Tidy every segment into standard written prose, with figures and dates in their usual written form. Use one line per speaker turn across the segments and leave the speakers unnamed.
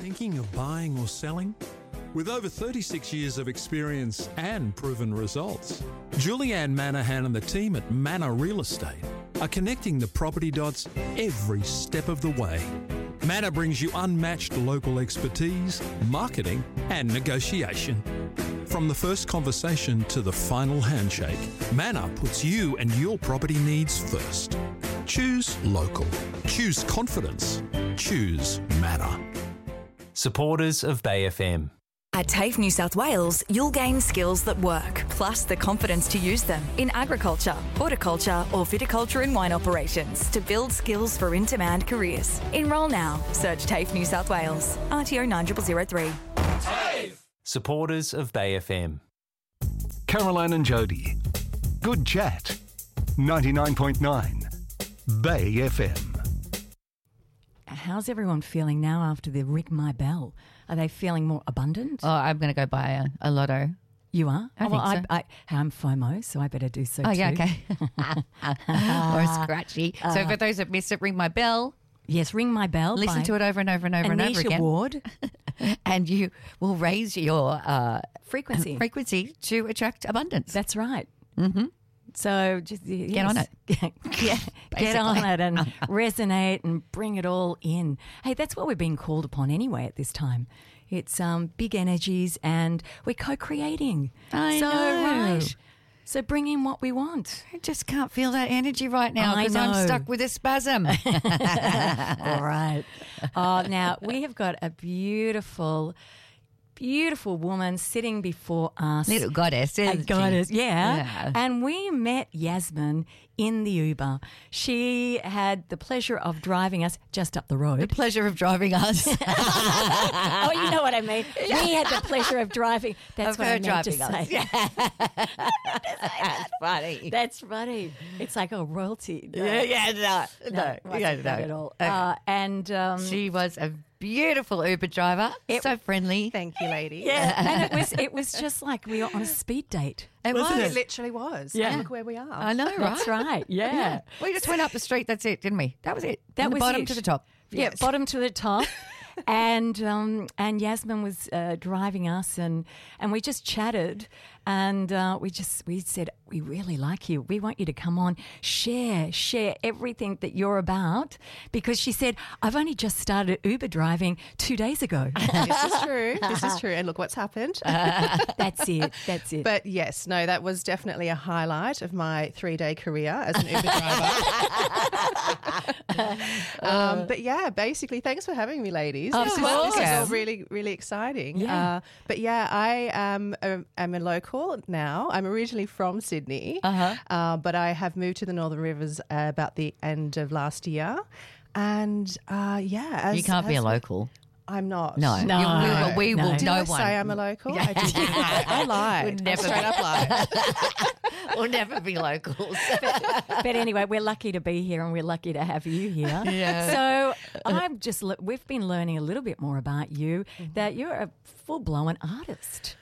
Thinking of buying or selling? With over 36 years of experience and proven results, Julianne Manahan and the team at Manor Real Estate are connecting the property dots every step of the way. Manor brings you unmatched local expertise, marketing and negotiation. From the first conversation to the final handshake, Manor puts you and your property needs first. Choose local. Choose confidence. Choose Manor.
Supporters of Bay FM.
At TAFE New South Wales, you'll gain skills that work, plus the confidence to use them in agriculture, horticulture or viticulture and wine operations to build skills for in-demand careers. Enrol now. Search TAFE New South Wales. RTO 9003.
TAFE! Supporters of Bay FM.
Caroline and Jody. Good chat. 99.9 Bay FM.
How's everyone feeling now after the Ring My Bell? Are they feeling more abundant?
Oh, I'm going to go buy a lotto.
You are?
I think so.
I'm FOMO, so I better do so too.
Oh, yeah, okay. Or a scratchy. So for those that missed it, Ring My Bell.
Yes, Ring My Bell.
Listen to it over and over and over and over again.
Anisha Ward.
And you will raise your
frequency
to attract abundance.
That's right.
Mm-hmm.
So just
get on it.
Get on it and resonate and bring it all in. Hey, that's what we're being called upon anyway at this time. It's big energies and we're co-creating.
I know.
Right. So bring in what we want.
I just can't feel that energy right now because I'm stuck with a spasm.
All right. Now, we have got a beautiful woman sitting before us.
Little goddess,
a goddess, yeah. And we met Yasmin in the Uber. She had the pleasure of driving us just up the road.
The pleasure of driving us.
Oh, you know what I mean. We had the pleasure of driving. That's what I meant to say.
Yeah. That's funny.
That's funny. It's like a royalty. No.
No,
not at all. And
she was a beautiful Uber driver. So friendly.
Thank you, lady.
Yeah, and it was just like we were on a speed date.
It literally was.
Yeah.
And look where we are.
I know, right?
That's right. Yeah.
We just went up the street. That's it, didn't we? That was it.
That
From
was
the bottom
it.
to the top.
Yeah,
Yes.
bottom to the top. And Yasmin was driving us, and we just chatted, and we said, we really like you. We want you to come on, share everything that you're about, because she said, I've only just started Uber driving 2 days ago.
This is true. And look what's happened.
That's it.
But yes, no, that was definitely a highlight of my 3-day career as an Uber driver. But yeah, basically, thanks for having me, ladies. This is all really, really exciting.
Yeah.
But yeah, I am a local now. I'm originally from Sydney, but I have moved to the Northern Rivers about the end of last year. And
you can't be a local.
I'm not.
No. We will.
Did
No
I
one.
say I'm a local? I did. I lied.
Would never
Straight up lied.
We'll never be locals.
But anyway, we're lucky to be here, and we're lucky to have you here.
Yeah.
So we've been learning a little bit more about you, that you're a full-blown artist.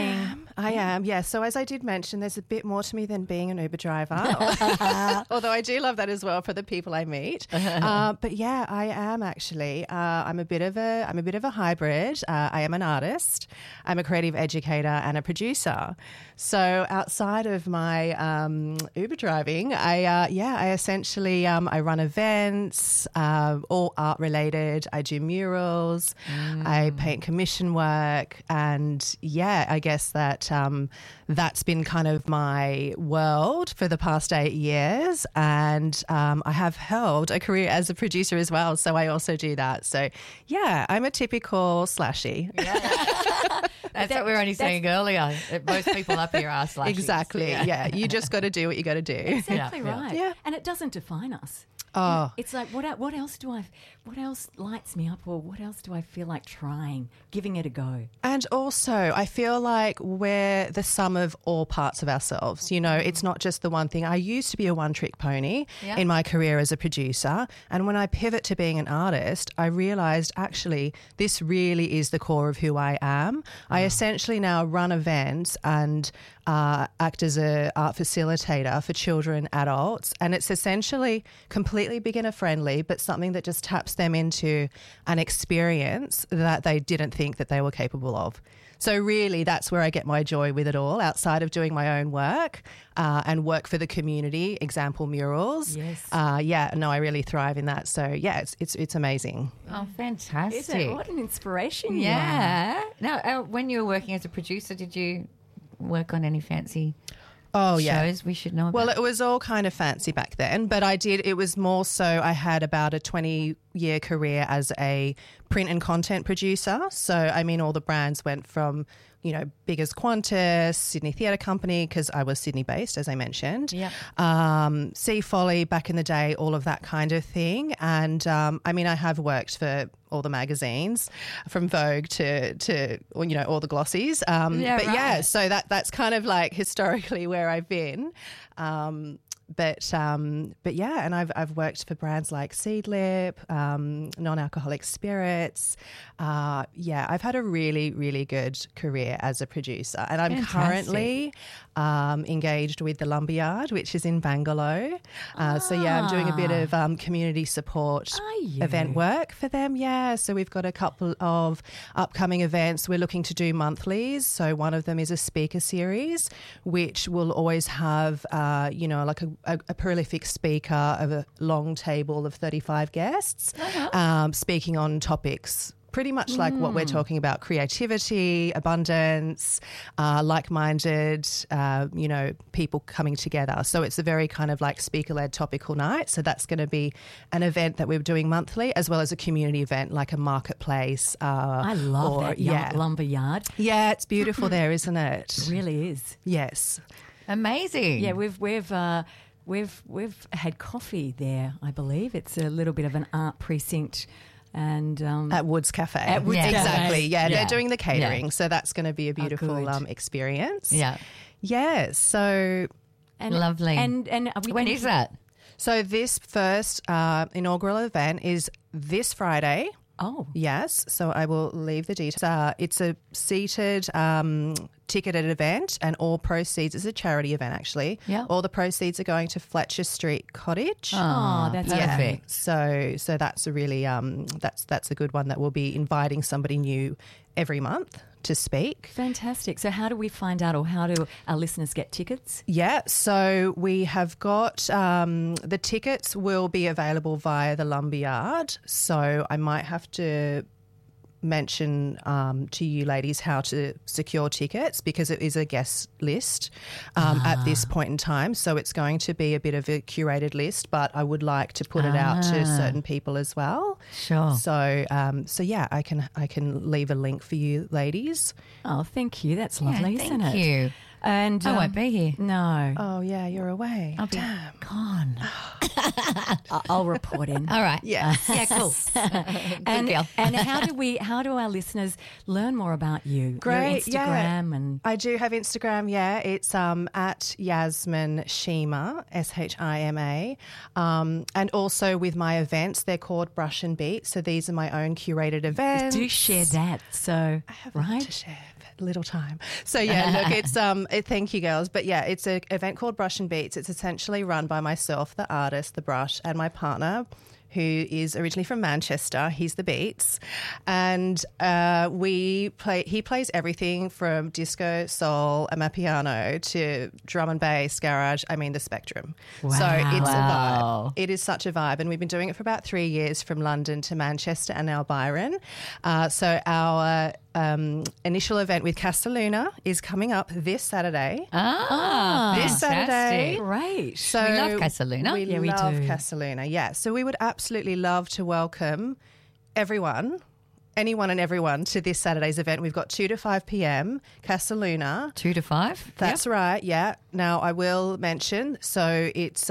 I am, yeah. So as I did mention, there's a bit more to me than being an Uber driver, although I do love that as well for the people I meet. But yeah, I am actually. I'm a bit of a hybrid. I am an artist. I'm a creative educator and a producer. So outside of my Uber driving, I essentially I run events, all art related. I do murals. I paint commission work, and I guess that that's been kind of my world for the past 8 years, and I have held a career as a producer as well, so I also do that. So yeah, I'm a typical slashy.
That's what we were only saying earlier. Most people up here are slashies.
Exactly. Yeah, you just got to do what you got to do.
Exactly right.
Yeah.
And it doesn't define us.
Oh,
It's like, what else lights me up, or what else do I feel like trying, giving it a go?
and also I feel like we're the sum of all parts of ourselves. You know, it's not just the one thing. I used to be a one-trick pony in my career as a producer, and when I pivot to being an artist, I realised actually this really is the core of who I am. I essentially now run events and act as an art facilitator for children and adults, and it's essentially completely completely beginner friendly, but something that just taps them into an experience that they didn't think that they were capable of. So really, that's where I get my joy with it all, outside of doing my own work and work for the community, example murals.
Yes.
I really thrive in that. So, yeah, it's amazing.
Oh, fantastic.
Isn't it? What an inspiration you are.
Yeah. Now, when you were working as a producer, did you work on any fancy shows we should know about?
Well, it was all kind of fancy back then, but it was more so I had about a 20-year career as a print and content producer. So, I mean, all the brands went from, big as Qantas, Sydney Theatre Company, because I was Sydney-based, as I mentioned.
Yep.
Sea Folly back in the day, all of that kind of thing. And, I have worked for all the magazines, from Vogue to all the glossies. So that's kind of like historically where I've been. But and I've worked for brands like Seedlip, non-alcoholic spirits. I've had a really, really good career as a producer, and I'm currently engaged with the Lumberyard, which is in Bangalore. So I'm doing a bit of community support event work for them. Yeah, so we've got a couple of upcoming events we're looking to do monthlies. So one of them is a speaker series, which will always have like a prolific speaker of a long table of 35 guests speaking on topics pretty much like what we're talking about: creativity, abundance, like-minded, people coming together. So it's a very kind of like speaker-led topical night. So that's going to be an event that we're doing monthly, as well as a community event like a marketplace.
I love that Lumberyard.
Yeah, it's beautiful there, isn't it?
It really is.
Yes.
Amazing.
Yeah, we've had coffee there, I believe. It's a little bit of an art precinct. And
at Woods Cafe.
At Woods Cafe.
Exactly. Yeah, they're doing the catering. So that's going to be a beautiful experience.
Yeah.
Yeah. So
lovely.
And
when is that?
So this first inaugural event is this Friday.
Oh.
Yes. So I will leave the details. It's a seated ticketed event, and all proceeds is a charity event, actually.
Yeah.
All the proceeds are going to Fletcher Street Cottage.
Oh, that's perfect.
So that's a really that's a good one that we'll be inviting somebody new every month to speak.
Fantastic. So how do we find out, or how do our listeners get tickets?
Yeah, so we have got the tickets will be available via the Lumberyard. So I might have to mention to you ladies how to secure tickets, because it is a guest list at this point in time. So it's going to be a bit of a curated list, but I would like to put it out to certain people as well.
Sure.
So I can leave a link for you ladies.
Oh, thank you. That's lovely, isn't it?
Thank you.
And
I won't be here.
No.
Oh yeah, you're away.
I'll be gone.
I'll report in.
All right.
Yeah.
Yeah, cool.
And
girl.
how do our listeners learn more about you?
Great.
Your Instagram and
I do have Instagram. Yeah, it's at Yasmin Shima, Shima, and also with my events, they're called Brush and Beat. So these are my own curated events.
do share that. So
I have to share. Little time. So yeah, look, it's thank you girls, but yeah, it's an event called Brush and Beats. It's essentially run by myself, the artist, the brush, and my partner, who is originally from Manchester. He's the Beats, and he plays everything from disco, soul, amapiano to drum and bass, garage. I mean, the spectrum.
Wow.
So it's a vibe. It is such a vibe, and we've been doing it for about 3 years, from London to Manchester and now Byron. So our initial event with Casaluna is coming up this Saturday. This Saturday.
great.
So
We love Casaluna.
We
we
love
do.
Casaluna, yeah. So we would absolutely love to welcome anyone and everyone to this Saturday's event. We've got 2 to 5 p.m. Casaluna.
2 to 5.
That's right, yeah. Now I will mention, so it's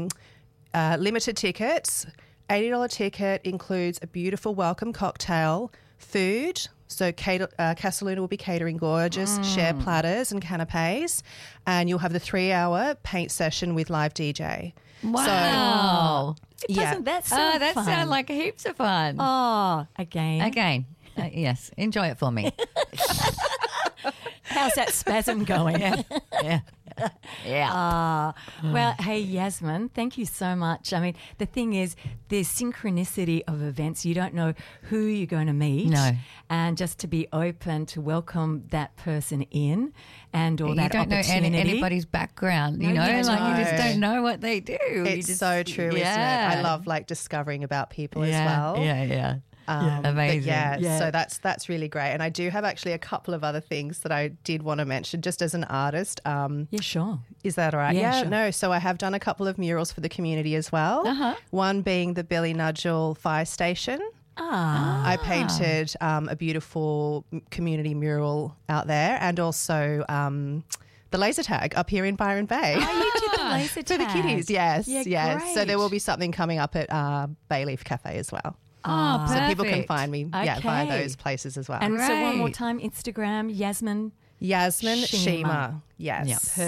limited tickets. $80 ticket includes a beautiful welcome cocktail, food. So Casaluna will be catering gorgeous share platters and canapes, and you'll have the 3-hour paint session with live DJ.
Wow.
Doesn't that sound
that
fun?
sounds like heaps of fun.
Oh, again.
Yes, enjoy it for me.
How's that spasm going?
Yeah. Yeah.
Well, hey, Yasmin, thank you so much. I mean, the thing is, there's synchronicity of events. You don't know who you're going to meet.
No.
And just to be open to welcome that person in and or that
you don't
opportunity.
know anybody's background, you
No,
know?
you
Like, you just
don't.
don't know what they do.
It's so true, isn't it? I love like discovering about people as well.
Yeah.
But
Amazing.
yeah, so that's really great. And I do have actually a couple of other things that I did want to mention just as an artist.
Yeah, sure.
Is that all right?
Yeah, sure.
No. So I have done a couple of murals for the community as well. One being the Billy Nudgel Fire Station. I painted a beautiful community mural out there, and also the laser tag up here in Byron Bay.
Oh, you did the laser
For the
tag.
kiddies, yes.
Yeah,
So there will
great.
be something coming up at Bayleaf Cafe as well.
Oh,
So
perfect.
people can find me via
Okay.
those places as well.
And so one more
Great.
time, Instagram, Yasmin.
Yasmin
Shima.
Shima. Yes.
Yeah.